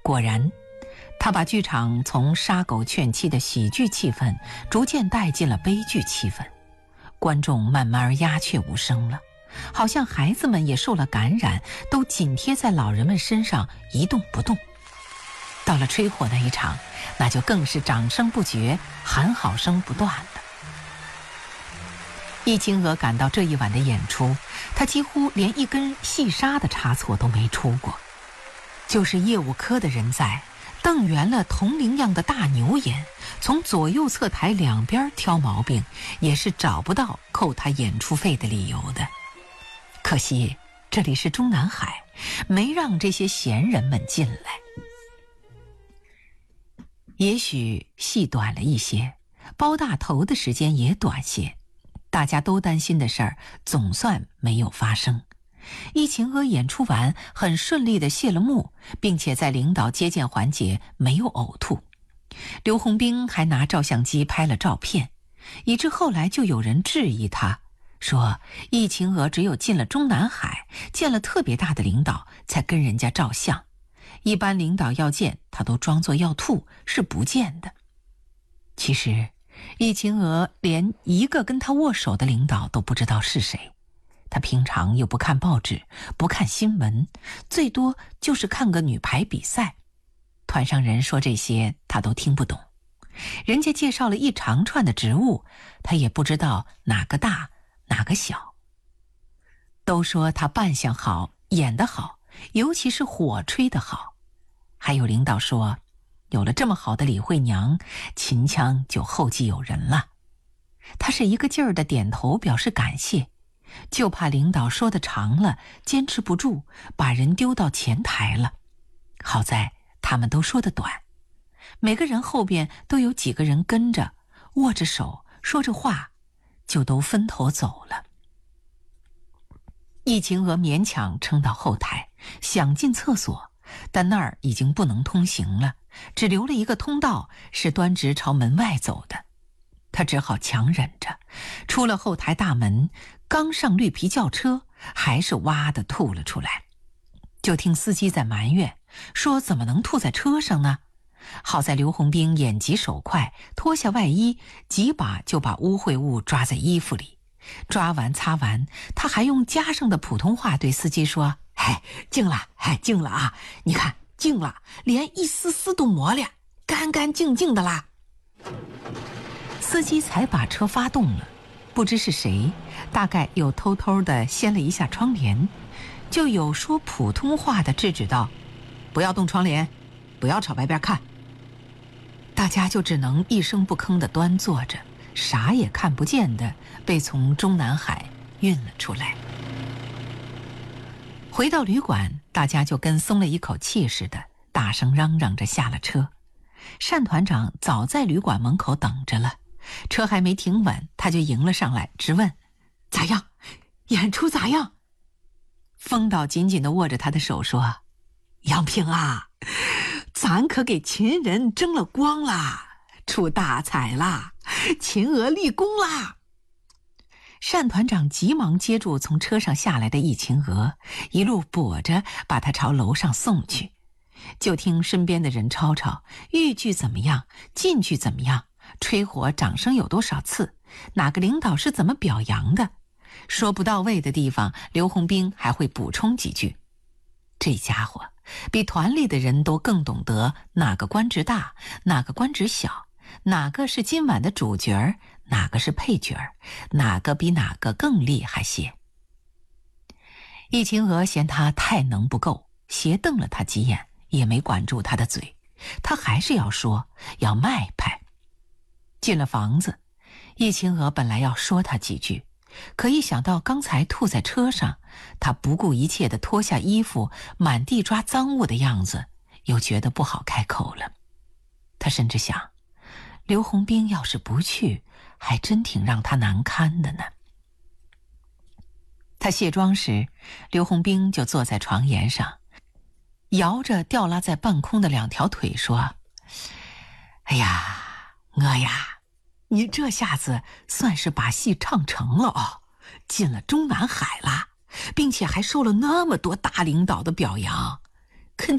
果然，他把剧场从杀狗劝妻的喜剧气氛逐渐带进了悲剧气氛，观众慢慢而鸦雀无声了，好像孩子们也受了感染，都紧贴在老人们身上一动不动。到了吹火那一场，那就更是掌声不绝，喊好声不断的。易清娥赶到这一晚的演出，她几乎连一根细沙的差错都没出过，就是业务科的人在，瞪圆了铜铃样的大牛眼，从左右侧台两边挑毛病，也是找不到扣他演出费的理由的。可惜这里是中南海，没让这些闲人们进来。也许戏短了一些，包大头的时间也短些，大家都担心的事儿总算没有发生。易晴娥演出完很顺利地谢了幕，并且在领导接见环节没有呕吐。刘洪兵还拿照相机拍了照片，以致后来就有人质疑他，说易晴娥只有进了中南海，见了特别大的领导才跟人家照相，一般领导要见他都装作要吐，是不见的。其实易晴娥连一个跟他握手的领导都不知道是谁，他平常又不看报纸，不看新闻，最多就是看个女排比赛。团上人说这些他都听不懂，人家介绍了一长串的职务，他也不知道哪个大哪个小。都说他扮相好，演得好，尤其是火吹得好。还有领导说，有了这么好的李慧娘，秦腔就后继有人了。他是一个劲儿的点头表示感谢，就怕领导说的长了，坚持不住，把人丢到前台了。好在他们都说得短，每个人后边都有几个人跟着，握着手说着话，就都分头走了。易晴娥勉强撑到后台，想进厕所，但那儿已经不能通行了，只留了一个通道是端直朝门外走的。他只好强忍着，出了后台大门，刚上绿皮轿车，还是哇地吐了出来。就听司机在埋怨，说怎么能吐在车上呢？好在刘洪兵眼疾手快，脱下外衣，几把就把污秽物抓在衣服里。抓完擦完，他还用家上的普通话对司机说，净了，净了啊，你看净了，连一丝丝都没了，干干净净的啦。司机才把车发动了，不知是谁，大概又偷偷地掀了一下窗帘，就有说普通话的制止道，不要动窗帘，不要朝外边看。大家就只能一声不吭地端坐着，啥也看不见的被从中南海运了出来。回到旅馆，大家就跟松了一口气似的，大声嚷嚷着下了车。单团长早在旅馆门口等着了，车还没停稳，他就迎了上来，直问咋样，演出咋样？风岛紧紧地握着他的手说，杨平啊，咱可给秦人争了光啦，出大彩啦，秦娥立功啦。单团长急忙接住从车上下来的易晴娥，一路跛着把她朝楼上送去。就听身边的人吵吵，豫剧怎么样，晋剧怎么样，吹火掌声有多少次，哪个领导是怎么表扬的，说不到位的地方，刘洪兵还会补充几句。这家伙比团里的人都更懂得哪个官职大，哪个官职小，哪个是今晚的主角，哪个是配角，哪个比哪个更厉害些。易晴娥嫌他太能不够，斜瞪了他几眼，也没管住他的嘴，他还是要说，要卖派。进了房子，易晴娥本来要说他几句，可一想到刚才吐在车上，他不顾一切地脱下衣服，满地抓脏物的样子，又觉得不好开口了。他甚至想，刘洪兵要是不去，还真挺让他难堪的呢。他卸妆时，刘洪兵就坐在床沿上，摇着吊拉在半空的两条腿说，哎呀，娥呀，你这下子算是把戏唱成了哦，进了中南海了，并且还受了那么多大领导的表扬，